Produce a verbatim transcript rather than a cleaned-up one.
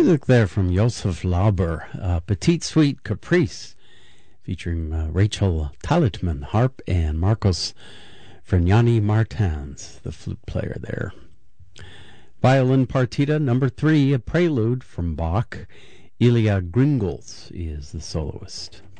Music there from Josef Lauber, uh, Petite Suite Caprice, featuring uh, Rachel Talitman, harp, and Marcos Fregnani Martins, the flute player there. Violin Partita number three, a prelude from Bach. Ilya Gringles is the soloist.